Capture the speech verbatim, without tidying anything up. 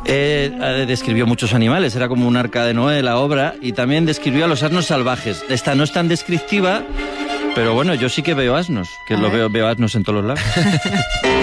Eh, describió muchos animales, era como un arca de Noé la obra, y también describió a los asnos salvajes. Esta no es tan descriptiva, pero bueno, yo sí que veo asnos, que lo veo, veo asnos en todos los lados.